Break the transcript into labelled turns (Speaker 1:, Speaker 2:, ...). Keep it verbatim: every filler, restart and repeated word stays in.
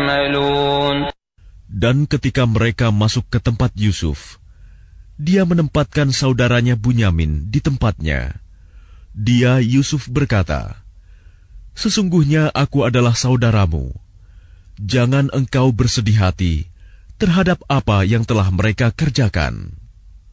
Speaker 1: يعملون.
Speaker 2: Dan ketika mereka masuk ke tempat Yusuf, dia menempatkan saudaranya Bunyamin di tempatnya. Dia, Yusuf, berkata, "Sesungguhnya aku adalah saudaramu. Jangan engkau bersedih hati terhadap apa yang telah mereka kerjakan."